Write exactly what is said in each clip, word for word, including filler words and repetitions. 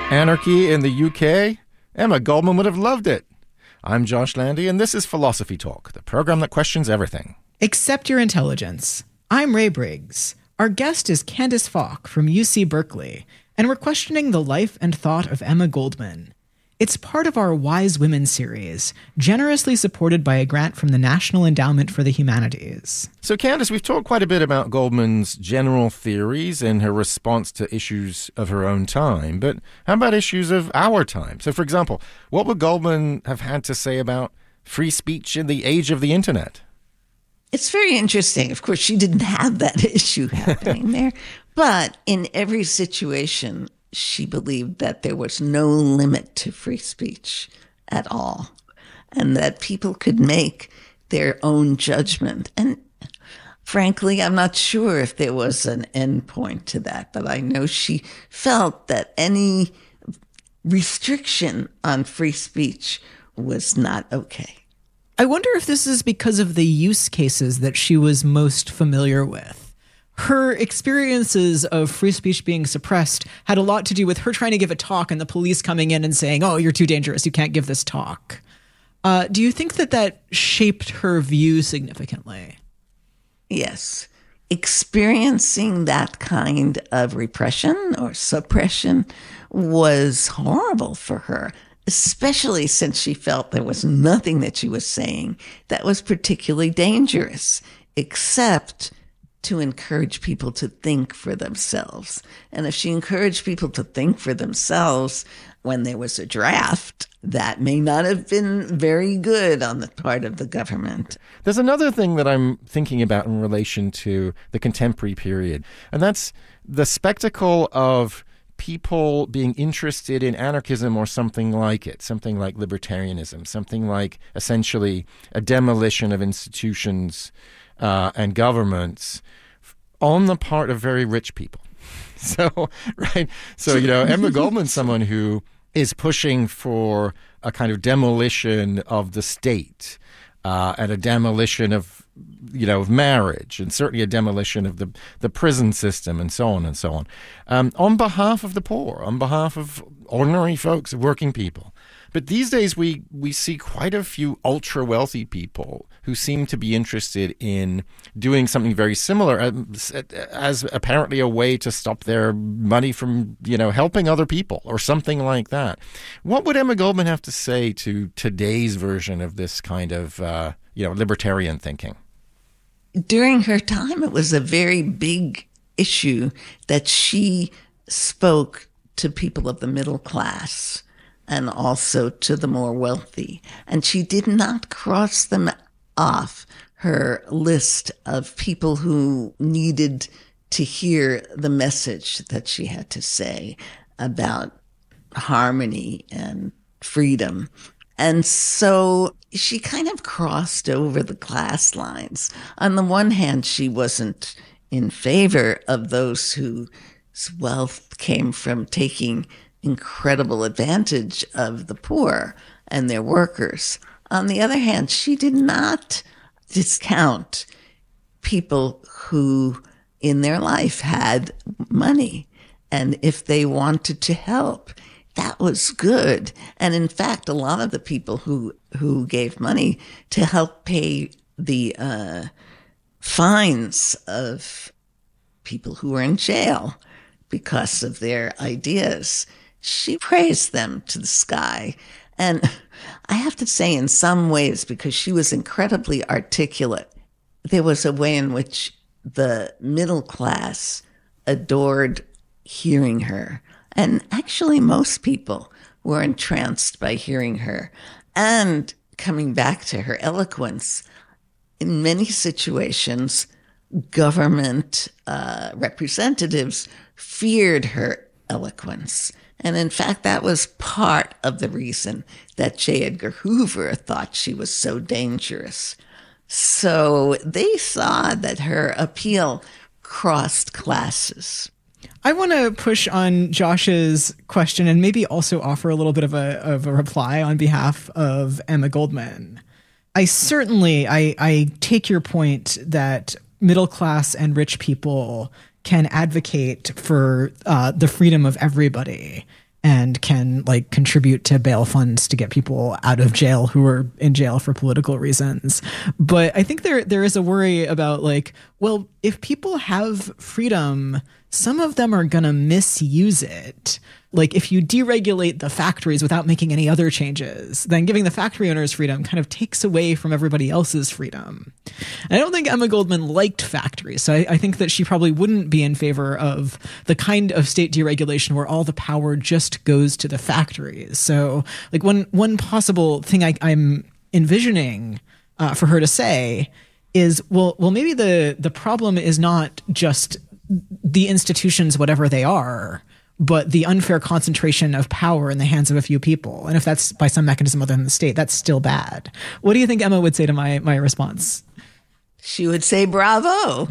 Anarchy in the U K? Emma Goldman would have loved it. I'm Josh Landy, and this is Philosophy Talk, the program that questions everything. Accept your intelligence. I'm Ray Briggs. Our guest is Candice Falk from U C Berkeley, and we're questioning the life and thought of Emma Goldman. It's part of our Wise Women series, generously supported by a grant from the National Endowment for the Humanities. So, Candice, we've talked quite a bit about Goldman's general theories and her response to issues of her own time, but how about issues of our time? So, for example, what would Goldman have had to say about free speech in the age of the internet? It's very interesting. Of course, she didn't have that issue happening there, but in every situation, she believed that there was no limit to free speech at all, and that people could make their own judgment. And frankly, I'm not sure if there was an end point to that, but I know she felt that any restriction on free speech was not okay. I wonder if this is because of the use cases that she was most familiar with. Her experiences of free speech being suppressed had a lot to do with her trying to give a talk and the police coming in and saying, oh, you're too dangerous, you can't give this talk. Uh, do you think that that shaped her view significantly? Yes. Experiencing that kind of repression or suppression was horrible for her, especially since she felt there was nothing that she was saying that was particularly dangerous, except to encourage people to think for themselves. And if she encouraged people to think for themselves when there was a draft, that may not have been very good on the part of the government. There's another thing that I'm thinking about in relation to the contemporary period, and that's the spectacle of people being interested in anarchism or something like it, something like libertarianism, something like essentially a demolition of institutions uh, and governments on the part of very rich people. So, right. So, you know, Emma Goldman's someone who is pushing for a kind of demolition of the state uh, and a demolition of, you know, of marriage, and certainly a demolition of the, the prison system and so on and so on, um, on behalf of the poor, on behalf of ordinary folks, working people. But these days we, we see quite a few ultra-wealthy people who seem to be interested in doing something very similar as, as apparently a way to stop their money from, you know, helping other people or something like that. What would Emma Goldman have to say to today's version of this kind of, uh, you know, libertarian thinking? During her time, it was a very big issue that she spoke to people of the middle class and also to the more wealthy. And she did not cross them off her list of people who needed to hear the message that she had to say about harmony and freedom. And so she kind of crossed over the class lines. On the one hand, she wasn't in favor of those whose wealth came from taking incredible advantage of the poor and their workers. On the other hand, she did not discount people who in their life had money. And if they wanted to help, that was good. And in fact, a lot of the people who, who gave money to help pay the uh, fines of people who were in jail because of their ideas, she praised them to the sky. And I have to say, in some ways, because she was incredibly articulate, there was a way in which the middle class adored hearing her. And actually, most people were entranced by hearing her. And coming back to her eloquence, in many situations, government uh, representatives feared her eloquence. And in fact, that was part of the reason that J. Edgar Hoover thought she was so dangerous. So they saw that her appeal crossed classes. I want to push on Josh's question and maybe also offer a little bit of a of a reply on behalf of Emma Goldman. I certainly, I, I take your point that middle class and rich people can advocate for uh, the freedom of everybody and can like contribute to bail funds to get people out of jail who are in jail for political reasons. But I think there there is a worry about like, well, if people have freedom, some of them are going to misuse it. Like if you deregulate the factories without making any other changes, then giving the factory owners freedom kind of takes away from everybody else's freedom. And I don't think Emma Goldman liked factories. So I, I think that she probably wouldn't be in favor of the kind of state deregulation where all the power just goes to the factories. So like one, one possible thing I, I'm envisioning uh, for her to say is, well, well, maybe the, the problem is not just the institutions, whatever they are, but the unfair concentration of power in the hands of a few people. And if that's by some mechanism other than the state, that's still bad. What do you think Emma would say to my, my response? She would say, bravo.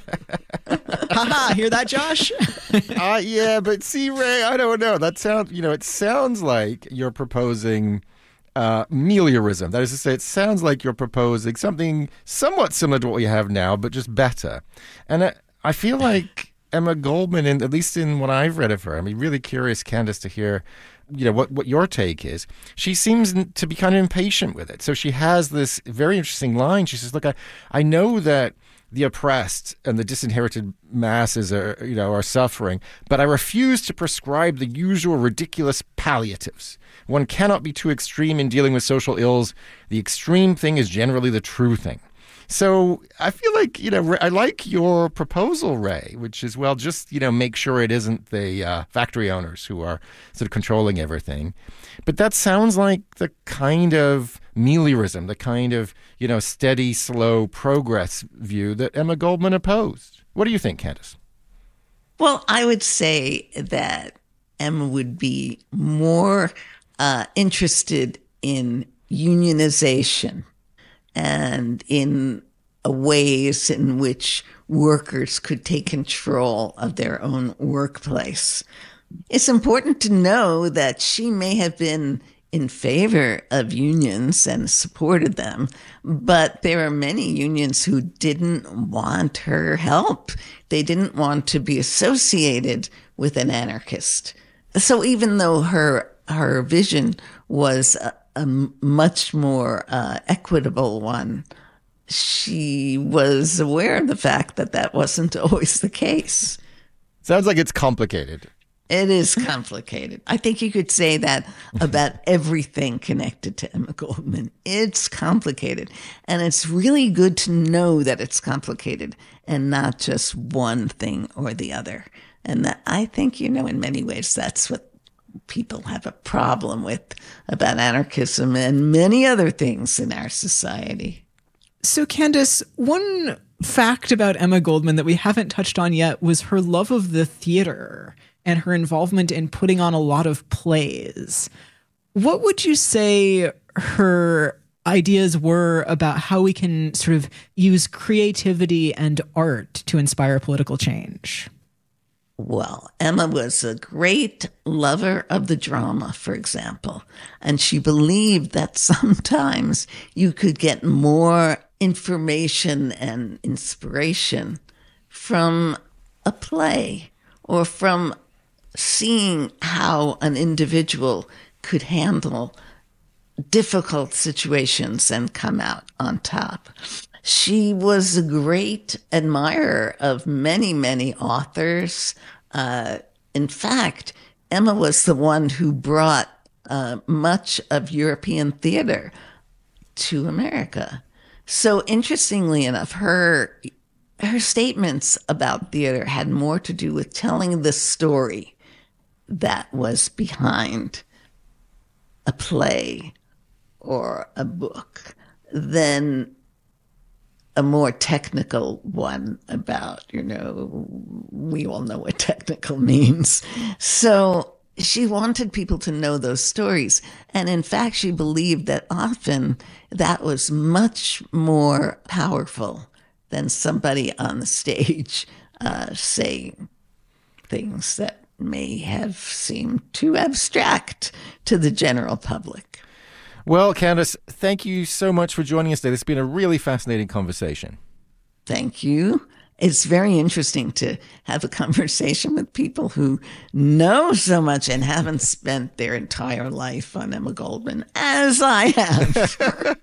Haha, hear that, Josh? uh, yeah, but see, Ray, I don't know. That sounds, you know, it sounds like you're proposing uh, meliorism. That is to say, it sounds like you're proposing something somewhat similar to what we have now, but just better. And I, I feel like Emma Goldman, in, at least in what I've read of her, I mean, really curious, Candace, to hear, you know, what, what your take is. She seems to be kind of impatient with it. So she has this very interesting line. She says, look, I, I know that the oppressed and the disinherited masses are, you know, are suffering, but I refuse to prescribe the usual ridiculous palliatives. One cannot be too extreme in dealing with social ills. The extreme thing is generally the true thing. So I feel like, you know, I like your proposal, Ray, which is, well, just, you know, make sure it isn't the uh, factory owners who are sort of controlling everything. But that sounds like the kind of meliorism, the kind of, you know, steady, slow progress view that Emma Goldman opposed. What do you think, Candace? Well, I would say that Emma would be more uh, interested in unionization and in ways in which workers could take control of their own workplace. It's important to know that she may have been in favor of unions and supported them, but there are many unions who didn't want her help. They didn't want to be associated with an anarchist. So even though her her vision was a, a much more uh, equitable one, she was aware of the fact that that wasn't always the case. Sounds like it's complicated. It is complicated. I think you could say that about everything connected to Emma Goldman. It's complicated. And it's really good to know that it's complicated and not just one thing or the other. And that, I think, you know, in many ways, that's what people have a problem with about anarchism and many other things in our society. So, Candace, one fact about Emma Goldman that we haven't touched on yet was her love of the theater and her involvement in putting on a lot of plays. What would you say her ideas were about how we can sort of use creativity and art to inspire political change? Well, Emma was a great lover of the drama, for example, and she believed that sometimes you could get more information and inspiration from a play or from seeing how an individual could handle difficult situations and come out on top. She was a great admirer of many, many authors. Uh, in fact, Emma was the one who brought uh, much of European theater to America. So interestingly enough, her her statements about theater had more to do with telling the story that was behind a play or a book than a more technical one about, you know, we all know what technical means. So she wanted people to know those stories. And in fact, she believed that often that was much more powerful than somebody on the stage uh, saying things that may have seemed too abstract to the general public. Well, Candace, thank you so much for joining us today. This has been a really fascinating conversation. Thank you. it's very interesting to have a conversation with people who know so much and haven't spent their entire life on Emma Goldman, as I have.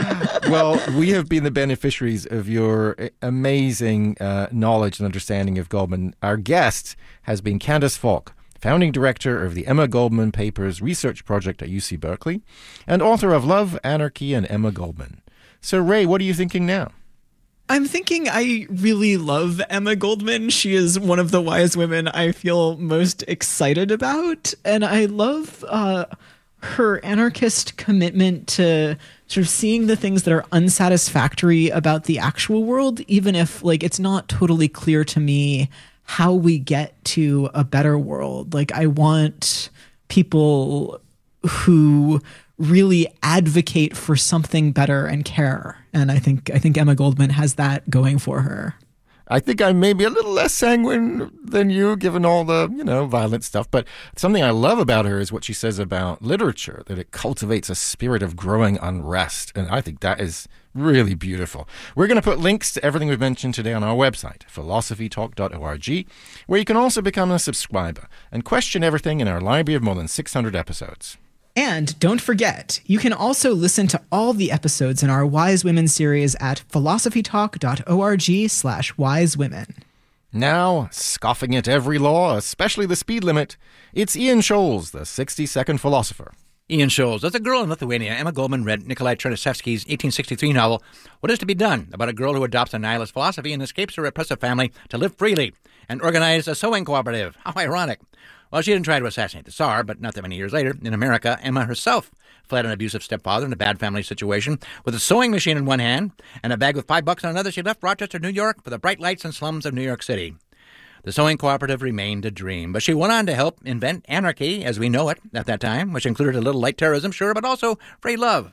Well, we have been the beneficiaries of your amazing uh, knowledge and understanding of Goldman. Our guest has been Candace Falk, founding director of the Emma Goldman Papers Research Project at U C Berkeley, and author of Love, Anarchy, and Emma Goldman. So, Ray, what are you thinking now? I'm thinking I really love Emma Goldman. She is one of the wise women I feel most excited about. And I love uh, her anarchist commitment to sort of seeing the things that are unsatisfactory about the actual world, even if like it's not totally clear to me how we get to a better world. Like, I want people who really advocate for something better and care. And I think I think Emma Goldman has that going for her. I think I'm maybe a little less sanguine than you, given all the, you know, violent stuff. But something I love about her is what she says about literature, that it cultivates a spirit of growing unrest. And I think that is really beautiful. We're going to put links to everything we've mentioned today on our website, philosophy talk dot org, where you can also become a subscriber and question everything in our library of more than six hundred episodes. And don't forget, you can also listen to all the episodes in our Wise Women series at philosophy talk dot org slash wise women. Now, scoffing at every law, especially the speed limit, it's Ian Scholes, the sixty-second philosopher. Ian Scholes. As a girl in Lithuania, Emma Goldman read Nikolai Chernyshevsky's eighteen sixty-three novel, What Is to Be Done?, about a girl who adopts a nihilist philosophy and escapes her repressive family to live freely and organize a sewing cooperative. How ironic. Well, she didn't try to assassinate the Tsar, but not that many years later, in America, Emma herself fled an abusive stepfather in a bad family situation. With a sewing machine in one hand and a bag with five bucks on another, she left Rochester, New York, for the bright lights and slums of New York City. The sewing cooperative remained a dream, but she went on to help invent anarchy as we know it at that time, which included a little light terrorism, sure, but also free love.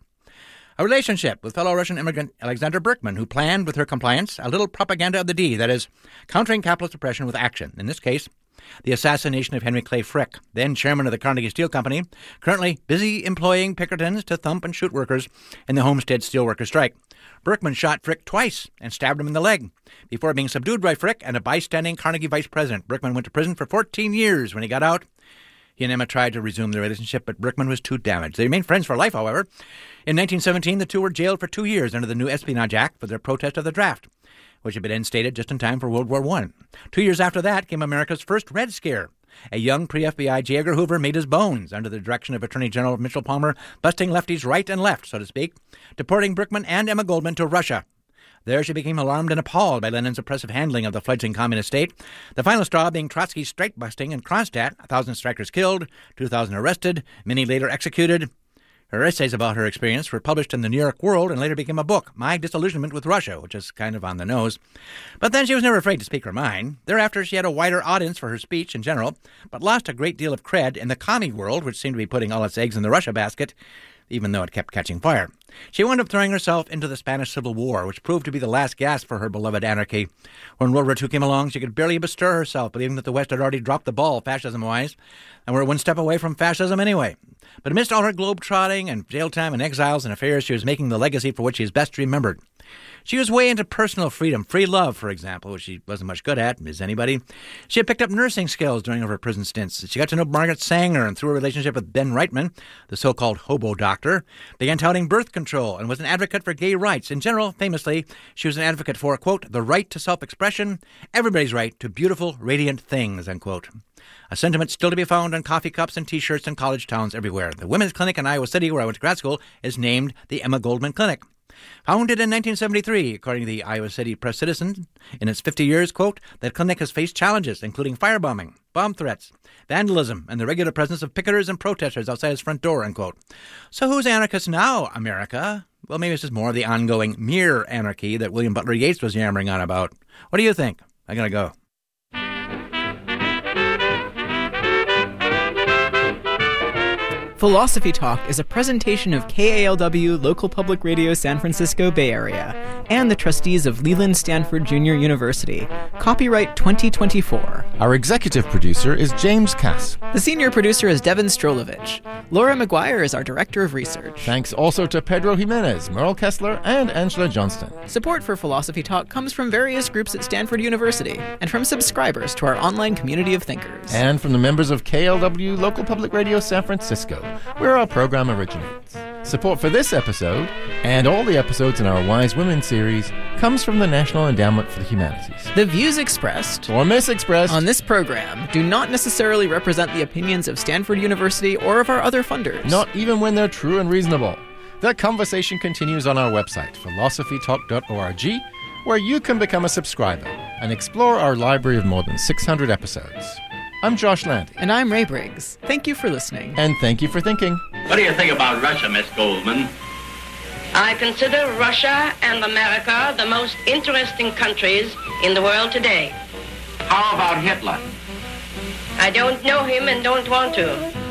A relationship with fellow Russian immigrant Alexander Berkman, who planned, with her compliance, a little propaganda of the D, that is, countering capitalist oppression with action. In this case, the assassination of Henry Clay Frick, then chairman of the Carnegie Steel Company, currently busy employing Pinkertons to thump and shoot workers in the Homestead Steelworkers strike. Berkman shot Frick twice and stabbed him in the leg. Before being subdued by Frick and a bystanding Carnegie vice president, Berkman went to prison for fourteen years. When he got out, he and Emma tried to resume their relationship, but Berkman was too damaged. They remained friends for life, however. In nineteen seventeen, the two were jailed for two years under the new Espionage Act for their protest of the draft, which had been instated just in time for World War One. Two years after that came America's first Red Scare. A young pre-F B I J. Edgar Hoover made his bones under the direction of Attorney General Mitchell Palmer, busting lefties right and left, so to speak, deporting Berkman and Emma Goldman to Russia. There she became alarmed and appalled by Lenin's oppressive handling of the fledgling communist state, the final straw being Trotsky's strike-busting in Kronstadt, a thousand strikers killed, two thousand arrested, many later executed. Her essays about her experience were published in the New York World and later became a book, My Disillusionment with Russia, which is kind of on the nose. But then she was never afraid to speak her mind. Thereafter, she had a wider audience for her speech in general, but lost a great deal of cred in the commie world, which seemed to be putting all its eggs in the Russia basket, even though it kept catching fire. She wound up throwing herself into the Spanish Civil War, which proved to be the last gasp for her beloved anarchy. When World War Two came along, she could barely bestir herself, believing that the West had already dropped the ball fascism-wise, and were one step away from fascism anyway. But amidst all her globe-trotting and jail time and exiles and affairs, she was making the legacy for which she is best remembered. She was way into personal freedom, free love, for example, which she wasn't much good at, as anybody. She had picked up nursing skills during her prison stints. She got to know Margaret Sanger, and through a relationship with Ben Reitman, the so-called hobo doctor, began touting birth control and was an advocate for gay rights. In general, famously, she was an advocate for, quote, the right to self-expression, everybody's right to beautiful, radiant things, unquote. A sentiment still to be found on coffee cups and T-shirts in college towns everywhere. The women's clinic in Iowa City, where I went to grad school, is named the Emma Goldman Clinic. Founded in nineteen seventy-three, according to the Iowa City Press-Citizen, in its fifty years, quote, the clinic has faced challenges, including firebombing, bomb threats, vandalism, and the regular presence of picketers and protesters outside its front door, unquote. So who's anarchist now, America? Well, maybe this is more of the ongoing mere anarchy that William Butler Yeats was yammering on about. What do you think? I gotta go. Philosophy Talk is a presentation of K A L W Local Public Radio San Francisco Bay Area and the trustees of Leland Stanford Junior University. Copyright twenty twenty-four. Our executive producer is James Cass. The senior producer is Devin Strolovich. Laura McGuire is our director of research. Thanks also to Pedro Jimenez, Merle Kessler, and Angela Johnston. Support for Philosophy Talk comes from various groups at Stanford University and from subscribers to our online community of thinkers. And from the members of K L W Local Public Radio San Francisco, where our program originates. Support for this episode, and all the episodes in our Wise Women series, comes from the National Endowment for the Humanities. The views expressed or misexpressed on this program do not necessarily represent the opinions of Stanford University or of our other funders. Not even when they're true and reasonable. The conversation continues on our website, philosophy talk dot org, where you can become a subscriber and explore our library of more than six hundred episodes. I'm Josh Landy. And I'm Ray Briggs. Thank you for listening. And thank you for thinking. What do you think about Russia, Miss Goldman? I consider Russia and America the most interesting countries in the world today. How about Hitler? I don't know him and don't want to.